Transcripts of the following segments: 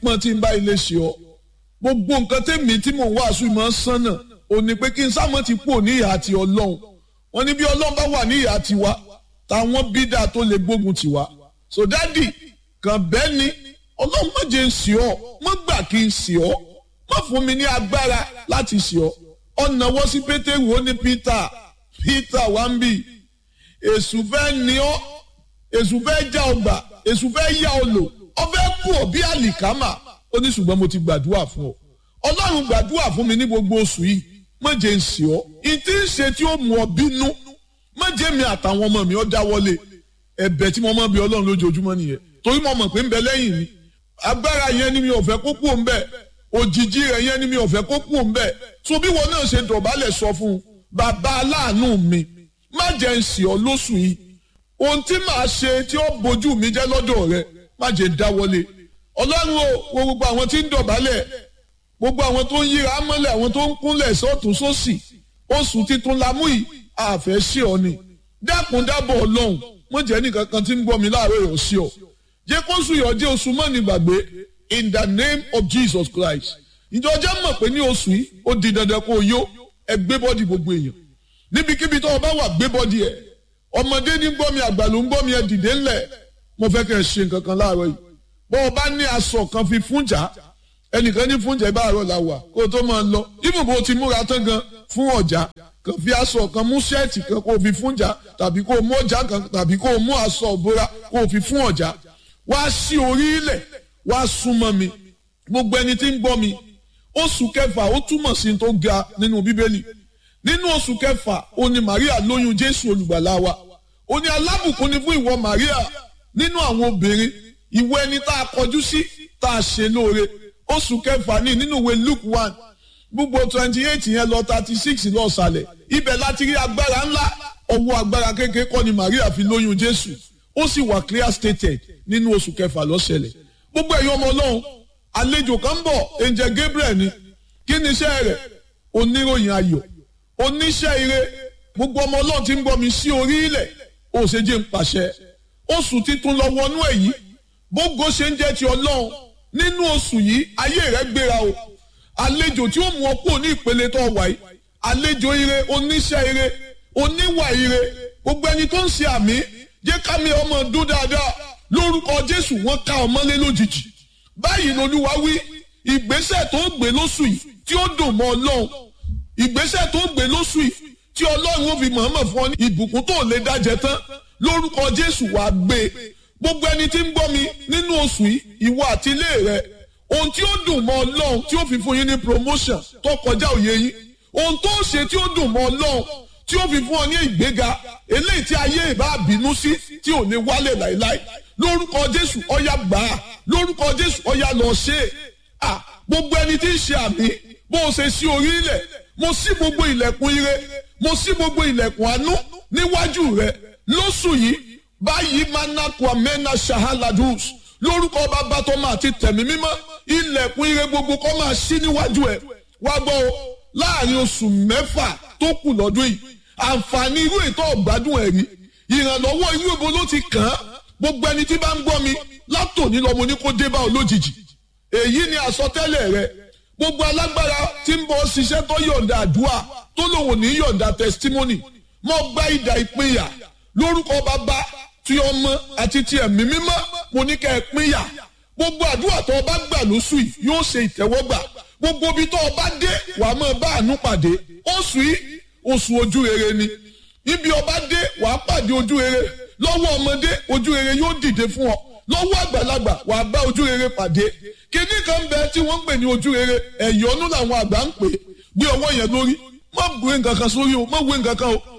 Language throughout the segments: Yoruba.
mọ̀ tí ń bá ilé ṣe ọ́ gbogbo nǹkan tèmi tí mò ń wàásù ìmọ̀ sánà ò ní pé kí n sáà ti kúrò ní ìhà ti ọlọ́run wọ́n ní bí ọlọ́run bá wà ní ìhà tiwa táwọn bídà tó lè gbógun tiwa so dádì kàn bẹ́ẹ̀ ni ọlọ́run má jẹ́ ń sì ọ́ má gbà kí n sì ọ́ má fún mi ní agbára láti sì ọ́ ọ̀nà wọ́n sí pétérù ó ní Peter wá ń bì èṣù fẹ́ ní ọ́ èṣù fẹ́ já ọgbà èṣù fẹ́ yá ọ lò ọ fẹ́ kú ọ bí àlìkámà ó ní ṣùgbọ́n mo ti gbàdúrà fún ọ ọlọ́run gbàdúrà fún mi ní gbogbo oṣù yìí má jẹ́ ń sì ọ́ ìtí ń ṣe tí ó mú ọ bínú má jẹ́ mi àtàwọn ọmọ mi ọ dáwọ́lé ẹ̀bẹ̀ tí mo máa bí ọlọ́run lójoojúmọ́ nìyẹn torí mo mọ̀ pé ń bẹ lẹ́yìn mi agbára yẹn ni mi ò fẹ́ kó kú òun bẹ́ẹ̀ òjìji rẹ̀ yẹn ni mi ò fẹ́ kó kú òun bẹ́ẹ̀ so bí wọn náà ṣe dọ̀bálẹ̀ sọ fún un bàbá aláàánú mi má jẹ́ ń sì ọ́ lóṣù yìí ohun tí màá ṣe tí ó bójú mi jẹ́ lọ́dọ̀ rẹ má jẹ́ dáwọ́lé ọlọ́run o gbogbo àwọn tí ń dọ̀bálẹ̀ gbogbo àwọn tó ń yíra mọ́lẹ̀ àwọn tó ń kúnlẹ̀ sọ́tún sósì oṣù titun lamú yìí àfẹ́ sí ọ ni dákun dábọ̀ ọlọ́run mo jẹ́ nìkan kan tí ń gbọ́ mi láàárọ̀ yọ̀ sí ọ jẹ́ kó sùn yọ̀ jẹ́ oṣù mọ́ni gbàgbé in the name of Jesus Christ ìjọ jẹ́ mọ̀ pé ní oṣù yìí ó di dandan kó o yó ẹ gbé bọ́dì gbogbo èèyàn níbikíbi tó o bá wà gbé bọ́dì ẹ̀ ọmọdé ní gbọ́ mi àgbà ló ń gbọ́ mi ẹ dìde ńlẹ̀ mo fẹ́ kẹ́ ẹ ṣe nǹkan kan láàárọ̀ yìí bọ́ ọ bá ní aṣọ kan fi fúnjà ẹnìkan ní fúnjà ẹ bá àárọ̀ la wà kó o tó máa lọ ibùbó ti múra tán gan fún ọjà kàn fi aṣọ kan mú ṣẹ́ẹ̀tì kan kó o fi fúnjà tàbí kó o mú ọjà kan tàbí kó o mú aṣọ òbora kó o fi fún ọjà wá sí orí ilẹ̀ wá súnmọ́ mi gbogbo ẹni tí ń gbọ́ mi oṣù kẹfà ó túmọ̀ sí tó ga nínú bíbélì nínú oṣù kẹfà ó ní Maria lóyún Jésù olùgbàlà wa ó ní alábùkún ni fún ìwọ Maria nínú àwọn obìnrin ìwọ ẹni tá a kọjú sí tá a ṣe lóore oṣù kẹfà ní nínú ìwé Luke 1 gbogbo 28 yẹn lọ 36 lọ sàlẹ̀ ibẹ̀ láti rí agbára ńlá ọwọ́ agbára kékeré kọ́ ni Maria fi lóyún Jésù ó sì wà clear stated nínú oṣù kẹfà ló ṣẹlẹ̀ gbogbo ẹ̀yin ọmọ Ọlọ́run àlejò kan bọ̀ angel Gabriel ni kí ni iṣẹ́ rẹ̀ oníròyìn ayọ̀ oníṣẹ́ ire gbogbo ọmọ Ọlọ́run tí ń gbọ́ mi sí orí ilẹ̀ ó ṣe jẹ́ ń pàṣẹ oṣù titun lọ wọnú ẹ̀ yìí bógo ṣe ń jẹ́ ti Ọlọ́run nínú oṣù yìí ayé rẹ̀ gbéra o àlejò tí ó mú ọ kúrò ní ìpele tó wà yìí àlejò ire oníṣẹ́ ire oníwà ire gbogbo ẹni tó ń ṣe àmì jẹ́ ká mi ọmọ dún dáadáa lórúkọ Jésù wọ́n ká ọmọlé lójijì báyìí lolúwa wí ìgbésẹ̀ tó gbé lóṣù yìí tí ó dùn mọ́ Ọlọ́run ìgbésẹ̀ tó gbé lóṣù yìí tí Ọlọ́run ó fi mọ̀ọ́mọ̀ fún ọ ní ìbùkún tó lè dájẹ tán lórúkọ Jésù wàá gbé gbogbo ẹni tí ń gbọ́ mi nínú oṣù yìí ìwọ àti ilé rẹ ohun tí ó dùn mọ́ Ọlọ́run tí ó fi fún yín ní promotion tó kọjá òye yín ohun tó ṣe tí ó dùn mọ́ Ọlọ́run tí ó fi fún ọ ní ìgbéga eléyìí tí ayé ìbá bínú sí tí ò ní wálé láéláé lórúkọ Jésù ọ̀yá gbà á lórúkọ Jésù ọ̀yá lọ ṣe é gbogbo ẹni tí ń ṣe àmì bó o ṣe sí orí ilẹ̀ mo ṣí gbogbo ilẹ̀kùn ire mo ṣí gbogbo ilẹ̀kùn àánú níwájú rẹ lóṣù yìí báyìí manakwa mena shahaladus lórúkọ bàbá tó máa ti tẹ̀mí mímọ́ ilẹ̀kùn ire gbogbo kó máa ṣí níwájú ẹ̀ wá gbọ́ o láàrin oṣù mẹ́fà tó kù lọ́dún yìí àǹfààní irú ètò ọ̀gbádùn ẹ̀rí ìrànlọ́wọ́ irú èbó ló ti kàn án gbogbo ẹni tí bá ń gbọ́ mi látòní lọ́mọ ní kó dé bá ọ lójijì èyí ni àsọtẹ́lẹ̀ rẹ gbogbo alágbára tí ń bọ̀ ṣiṣẹ́ tó yọ̀ǹda àdúrà tó lòun ní yọ̀ǹda testimony mọ́ gba ìdà ìpínyà lórúkọ bàbá tí ọmọ àti ti ẹ̀mí mímọ́ mo ní kẹ́ ẹ pínyà gbogbo àdúrà tó o bá gbà lóṣù yìí yóò ṣe ìtẹ́wọ́gbà gbogbo ibi tó o bá dé wàá máa bá àánú pàdé oṣù yìí oṣù ojú rere ni ibi o bá dé wàá pàdé ojú rere lọ́wọ́ ọmọdé ojú rere yóò dìde fún ọ lọ́wọ́ àgbàlagbà wàá bá ojú rere pàdé kíní kan bẹ tí wọ́n ń pè ní ojú rere ẹ̀yọ́nú làwọn àgbà ń pè bí ọwọ́ yẹn lórí má gbé nǹkan kan sórí o má wé nǹkan kan o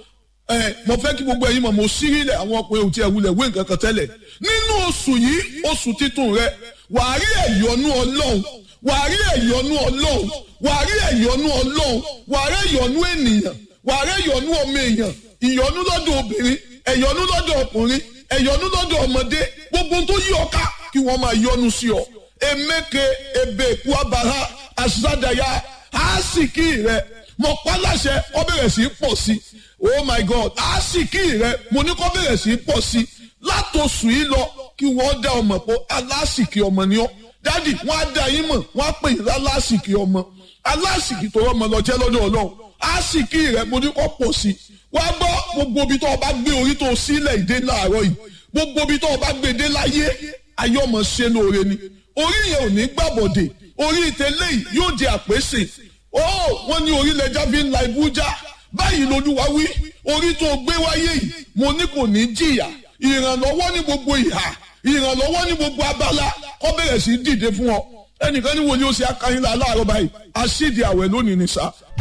mo fẹ́ kí gbogbo ẹ̀yin mọ̀ mo sí ilẹ̀ àwọn ọkùnrin òtí ẹ̀wulẹ̀ wé nǹkan kan tẹ́lẹ̀ nínú oṣù yìí oṣù titun rẹ wàá rí ẹ̀yọ́nú Ọlọ́run wàá rí ẹ̀yọ́nú Ọlọ́run wàá rí ẹ̀yọ́nú Ọlọ́run wàá rí ẹ̀yọ́nú ènìyàn wàá rí ẹ̀yọ́nú ọmọ èèyàn ìyọ́nú lọ́dọ̀ obìnrin ẹ̀yọ́nú lọ́dọ̀ ọkùnrin ẹ̀yọ́nú lọ́dọ̀ ọmọdé gbogbo tó yí ọ ká kí wọ́n máa yọ́nú sí ọ emeke ebe kuabara asadaya àásìkí rẹ mo pa láṣẹ ó bẹ̀rẹ̀ sí í pọ̀ sí oh my God àásìkí rẹ mo ní kó bẹ̀rẹ̀ sí í pọ̀ sí látòṣù yìí lọ kí wọ́n dá ọmọ pọ̀ aláṣìkí ọmọ ni ọ́ dádì wọ́n á dá yín mọ̀ wọ́n á pè yín lálásìkí ọmọ alásìkí tó rọ́mọ lọ jẹ́ lọ́dọ̀ Ọlọ́run àsìkí rẹ̀ mo ní kọ́ pọ̀ sí wá gbọ́ gbogbo ibi tó o bá gbé orí tó o sílẹ̀ ìdè láàárọ̀ yìí gbogbo ibi tó o bá gbé dé láyé ayé ọmọ ṣe lóore ni orí yẹn ò ní gbàbọ̀dè orí ìtẹ́lẹ̀ yìí yóò di àpèsè wọ́n ní orílẹ̀-èdè fi ń la ibú já báyìí lolúwa wí orí tó gbé wáyé yìí mo ní kò ní jìyà ìrànlọ́wọ́ ní gbogbo ìhà ìrànlọ́wọ́ ní gbogbo abala kó bẹ̀rẹ̀ sí dìde fún ọ ẹnìkan ní wo ni ó ṣe akányínlá láàárọ̀ báyìí aṣídìí àwẹ̀ lónìí ni sá